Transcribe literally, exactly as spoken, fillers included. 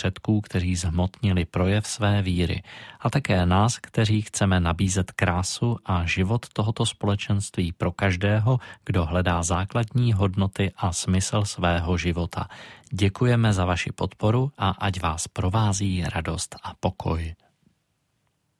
předků, kteří zhmotnili projev své víry, a také nás, kteří chceme nabízet krásu a život tohoto společenství pro každého, kdo hledá základní hodnoty a smysl svého života. Děkujeme za vaši podporu a ať vás provází radost a pokoj.